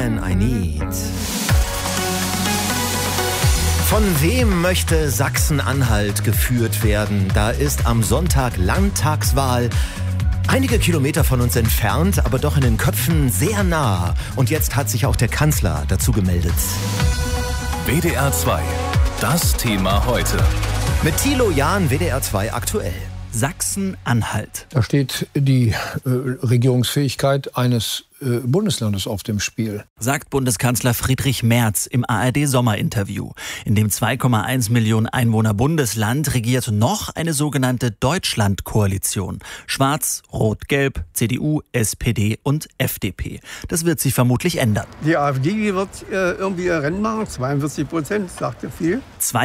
Man I Need. Von wem möchte Sachsen-Anhalt geführt werden? Da ist am Sonntag Landtagswahl. Einige Kilometer von uns entfernt, aber doch in den Köpfen sehr nah. Und jetzt hat sich auch der Kanzler dazu gemeldet. WDR 2, das Thema heute. Mit Thilo Jahn, WDR 2 aktuell. Sachsen-Anhalt. Da steht die Regierungsfähigkeit eines Bundeslandes auf dem Spiel. Sagt Bundeskanzler Friedrich Merz im ARD-Sommerinterview. In dem 2,1 Millionen Einwohner Bundesland regiert noch eine sogenannte Deutschland-Koalition. Schwarz, Rot, Gelb, CDU, SPD und FDP. Das wird sich vermutlich ändern. Die AfD, die wird irgendwie ihr Rennen machen. 42%, sagt ja viel.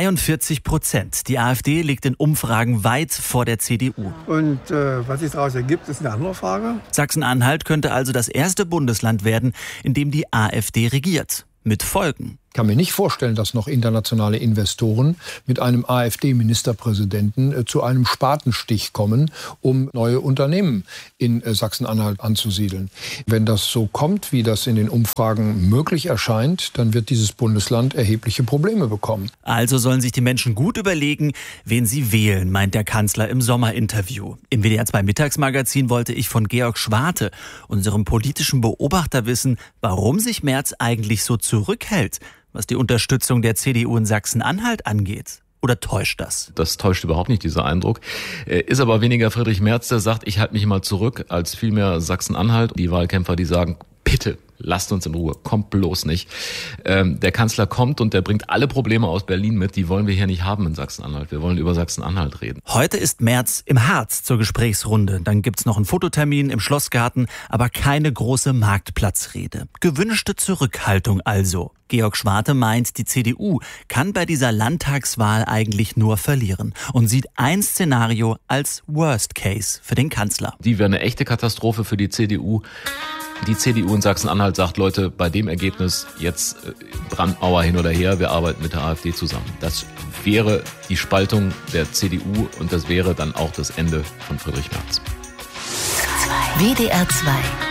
42%. Die AfD liegt in Umfragen weit vor der CDU. Und was sich daraus ergibt, ist eine andere Frage. Sachsen-Anhalt könnte also das erste Bundesland werden, in dem die AfD regiert. Mit Folgen. Ich kann mir nicht vorstellen, dass noch internationale Investoren mit einem AfD-Ministerpräsidenten zu einem Spatenstich kommen, um neue Unternehmen in Sachsen-Anhalt anzusiedeln. Wenn das so kommt, wie das in den Umfragen möglich erscheint, dann wird dieses Bundesland erhebliche Probleme bekommen. Also sollen sich die Menschen gut überlegen, wen sie wählen, meint der Kanzler im Sommerinterview. Im WDR 2 Mittagsmagazin wollte ich von Georg Schwarte, unserem politischen Beobachter, wissen, warum sich Merz eigentlich so zurückhält, was die Unterstützung der CDU in Sachsen-Anhalt angeht. Oder täuscht das? Das täuscht überhaupt nicht, dieser Eindruck. Ist aber weniger Friedrich Merz, der sagt, ich halte mich mal zurück, als vielmehr Sachsen-Anhalt. Die Wahlkämpfer, die sagen, bitte, lasst uns in Ruhe, kommt bloß nicht. Der Kanzler kommt und der bringt alle Probleme aus Berlin mit, die wollen wir hier nicht haben in Sachsen-Anhalt. Wir wollen über Sachsen-Anhalt reden. Heute ist Merz im Harz zur Gesprächsrunde. Dann gibt's noch einen Fototermin im Schlossgarten, aber keine große Marktplatzrede. Gewünschte Zurückhaltung also. Georg Schwarte meint, die CDU kann bei dieser Landtagswahl eigentlich nur verlieren und sieht ein Szenario als Worst Case für den Kanzler. Die wäre eine echte Katastrophe für die CDU. Die CDU in Sachsen-Anhalt sagt, Leute, bei dem Ergebnis jetzt Brandmauer hin oder her, wir arbeiten mit der AfD zusammen. Das wäre die Spaltung der CDU und das wäre dann auch das Ende von Friedrich Merz. WDR 2